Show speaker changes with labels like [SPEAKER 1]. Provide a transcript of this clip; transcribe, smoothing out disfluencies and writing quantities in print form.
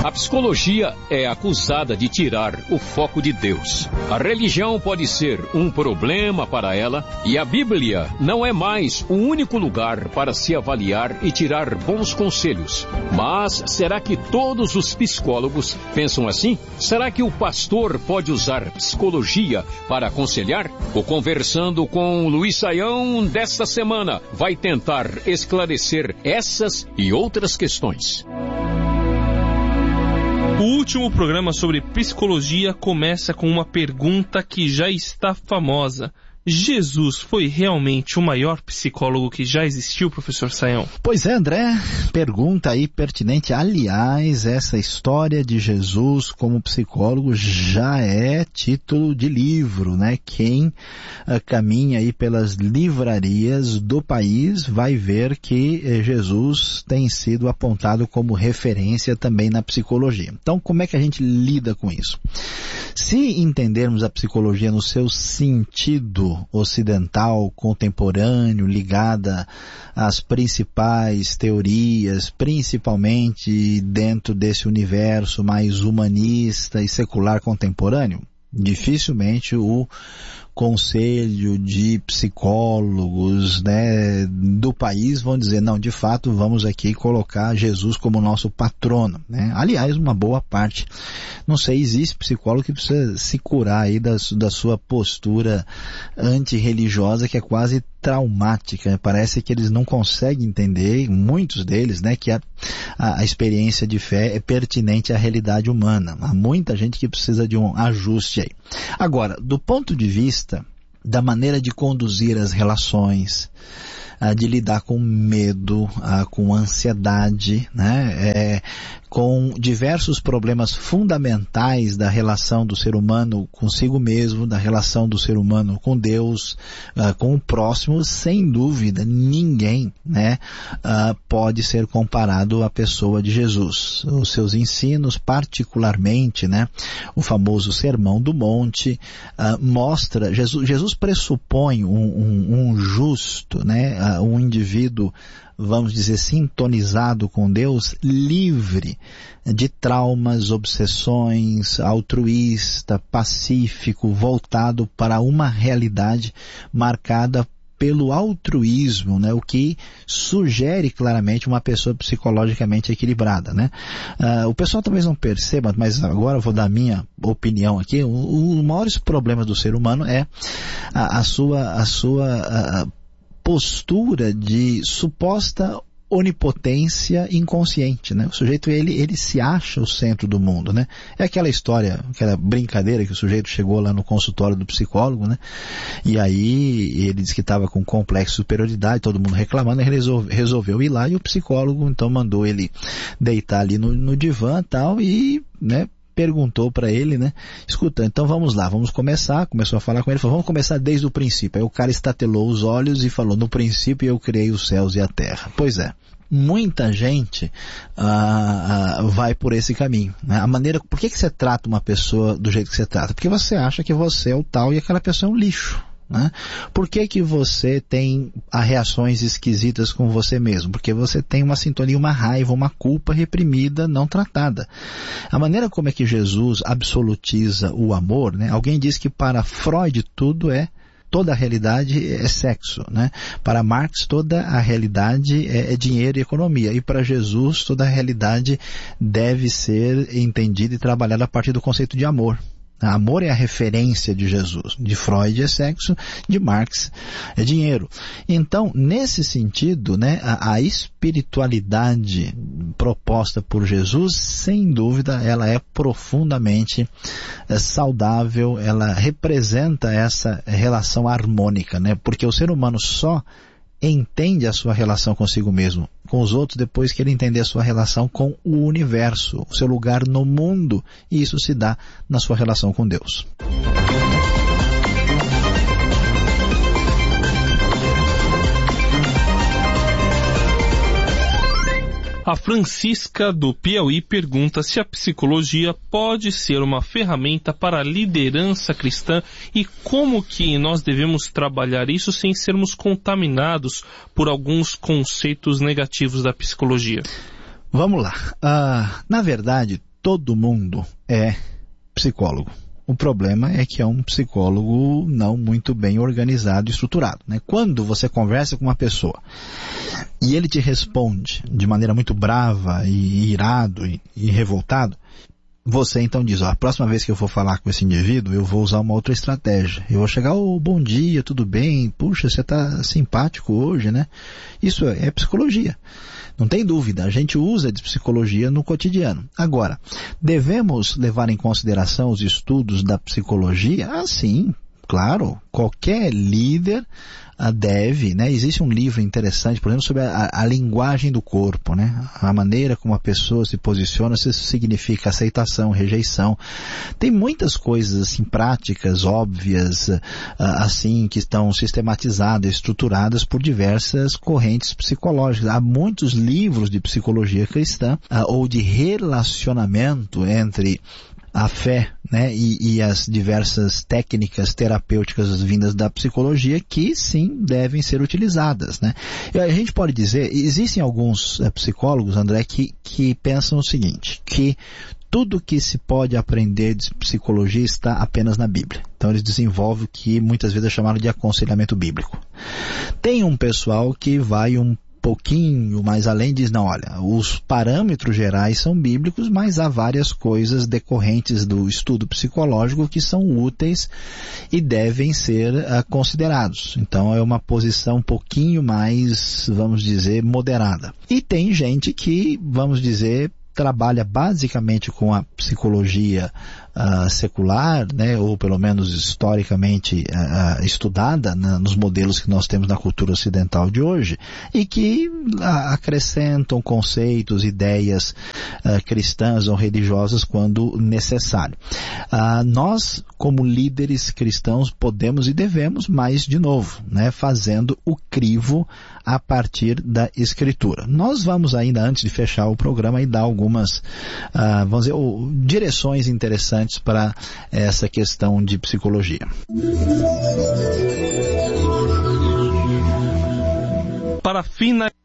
[SPEAKER 1] A psicologia é acusada de tirar o foco de Deus. A religião pode ser um problema para ela e a Bíblia não é mais o único lugar para se avaliar e tirar bons conselhos. Mas será que todos os psicólogos pensam assim? Será que o pastor pode usar psicologia para aconselhar? O Conversando com Luiz Saião desta semana vai tentar esclarecer essas e outras questões.
[SPEAKER 2] O último programa sobre psicologia começa com uma pergunta que já está famosa. Jesus foi realmente o maior psicólogo que já existiu, professor Saião?
[SPEAKER 3] Pois é, André, pergunta aí pertinente. Aliás, essa história de Jesus como psicólogo já é título de livro, né? Quem caminha aí pelas livrarias do país vai ver que Jesus tem sido apontado como referência também na psicologia. Então, como é que a gente lida com isso? Se entendermos a psicologia no seu sentido ocidental, contemporâneo, ligada às principais teorias, principalmente dentro desse universo mais humanista e secular contemporâneo, dificilmente o conselho de psicólogos, né, do país vão dizer, não, de fato vamos aqui colocar Jesus como nosso patrono, né? Aliás, uma boa parte, não sei, existe psicólogo que precisa se curar aí da sua postura antirreligiosa, que é quase traumática. Parece que eles não conseguem entender, muitos deles, né, que a experiência de fé é pertinente à realidade humana. Há muita gente que precisa de um ajuste aí. Agora, do ponto de vista da maneira de conduzir as relações, de lidar com medo, com ansiedade, né, com diversos problemas fundamentais da relação do ser humano consigo mesmo, da relação do ser humano com Deus, com o próximo, sem dúvida, ninguém, né, pode ser comparado à pessoa de Jesus. Os seus ensinos, particularmente, né, o famoso Sermão do Monte, mostra, Jesus pressupõe um justo, né, um indivíduo, vamos dizer, sintonizado com Deus, livre de traumas, obsessões, altruísta, pacífico, voltado para uma realidade marcada pelo altruísmo, né, o que sugere claramente uma pessoa psicologicamente equilibrada, né? O pessoal talvez não perceba, mas agora eu vou dar a minha opinião aqui. Os maiores problemas do ser humano é a sua postura de suposta onipotência inconsciente, né? O sujeito, ele se acha o centro do mundo, né? É aquela história, aquela brincadeira que o sujeito chegou lá no consultório do psicólogo, né? E aí ele disse que estava com complexo de superioridade, todo mundo reclamando, ele resolveu ir lá e o psicólogo então mandou ele deitar ali no divã e tal e, né, perguntou para ele, né, escuta, então vamos lá, vamos começar, começou a falar com ele, falou, vamos começar desde o princípio. Aí o cara estatelou os olhos e falou, no princípio eu criei os céus e a terra. Pois é, muita gente vai por esse caminho, né? A maneira, por que você trata uma pessoa do jeito que você trata? Porque você acha que você é o tal e aquela pessoa é um lixo, né? Por que você tem reações esquisitas com você mesmo? Porque você tem uma sintonia, uma raiva, uma culpa reprimida, não tratada. A maneira como é que Jesus absolutiza o amor, né? Alguém diz que para Freud toda a realidade é sexo, né? Para Marx toda a realidade é dinheiro e economia. E para Jesus toda a realidade deve ser entendida e trabalhada a partir do conceito de amor. Amor é a referência de Jesus. De Freud é sexo, de Marx é dinheiro. Então, nesse sentido, né, a espiritualidade proposta por Jesus, sem dúvida, ela é profundamente saudável, ela representa essa relação harmônica, né? Porque o ser humano só entende a sua relação consigo mesmo, com os outros, depois que ele entender a sua relação com o universo, o seu lugar no mundo, e isso se dá na sua relação com Deus.
[SPEAKER 2] A Francisca do Piauí pergunta se a psicologia pode ser uma ferramenta para a liderança cristã e como que nós devemos trabalhar isso sem sermos contaminados por alguns conceitos negativos da psicologia.
[SPEAKER 3] Vamos lá. Na verdade, todo mundo é psicólogo. O problema é que é um psicólogo não muito bem organizado e estruturado, né? Quando você conversa com uma pessoa e ele te responde de maneira muito brava e irado e revoltado, você então diz, a próxima vez que eu for falar com esse indivíduo, eu vou usar uma outra estratégia. Eu vou chegar, bom dia, tudo bem? Puxa, você está simpático hoje, né? Isso é psicologia. Não tem dúvida, a gente usa de psicologia no cotidiano. Agora, devemos levar em consideração os estudos da psicologia? Sim, claro, qualquer líder deve, né? Existe um livro interessante, por exemplo, sobre a linguagem do corpo, né? A maneira como a pessoa se posiciona, se isso significa aceitação, rejeição. Tem muitas coisas, assim, práticas, óbvias, assim, que estão sistematizadas, estruturadas por diversas correntes psicológicas. Há muitos livros de psicologia cristã, ou de relacionamento entre a fé, né, e as diversas técnicas terapêuticas vindas da psicologia que sim devem ser utilizadas, né? E a gente pode dizer, existem alguns psicólogos, André, que pensam o seguinte, que tudo que se pode aprender de psicologia está apenas na Bíblia. Então eles desenvolvem o que muitas vezes é chamado de aconselhamento bíblico. Tem um pessoal que vai um pouquinho mais além, diz, não, olha, os parâmetros gerais são bíblicos, mas há várias coisas decorrentes do estudo psicológico que são úteis e devem ser considerados. Então é uma posição um pouquinho mais, vamos dizer, moderada. E tem gente que, vamos dizer, trabalha basicamente com a psicologia secular, né, ou pelo menos historicamente estudada nos modelos que nós temos na cultura ocidental de hoje, e que acrescentam conceitos, ideias cristãs ou religiosas quando necessário. Nós, como líderes cristãos, podemos e devemos, mas, de novo, né, fazendo o crivo a partir da Escritura. Nós vamos ainda, antes de fechar o programa, dar algumas, vamos dizer, direções interessantes para essa questão de psicologia.
[SPEAKER 2] Para finalizar